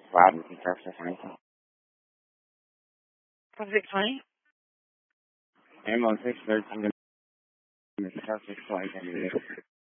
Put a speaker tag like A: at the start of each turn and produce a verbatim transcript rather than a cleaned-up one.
A: Rob, you can start with anything.
B: six twenty?
A: Ambulance six thirteen, you can start six twenty.